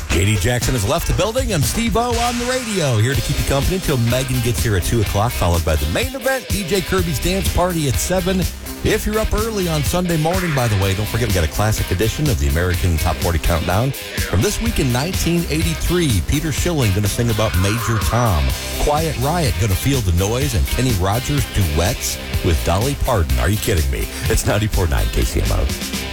JD Jackson has left the building. I'm Steve-O on the radio, here to keep you company until Megan gets here at 2 o'clock, followed by the main event, DJ Kirby's Dance Party at 7. If you're up early on Sunday morning, by the way, don't forget we got a classic edition of the American Top 40 Countdown. From this week in 1983, Peter Schilling going to sing about Major Tom. Quiet Riot going to Feel the Noise, and Kenny Rogers duets with Dolly Parton. Are you kidding me? It's 94.9 KCMO.